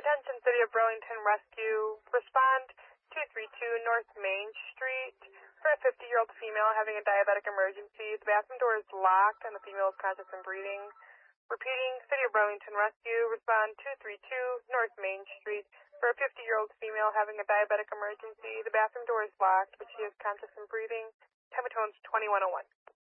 Attention City of Burlington Rescue. Respond 232 North Main Street for a 50-year-old female having a diabetic emergency. The bathroom door is locked and the female is conscious and breathing. Repeating, City of Burlington Rescue. Respond 232 North Main Street for a 50-year-old female having a diabetic emergency. The bathroom door is locked, but she is conscious and breathing. Time of tones 2101.